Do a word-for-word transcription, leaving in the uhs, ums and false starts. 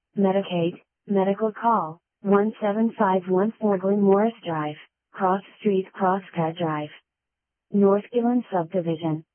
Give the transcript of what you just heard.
Medicaid, medical call, one seven five one four Glen Morris Drive, Cross Street, Crosscut Drive, North Gillen Subdivision.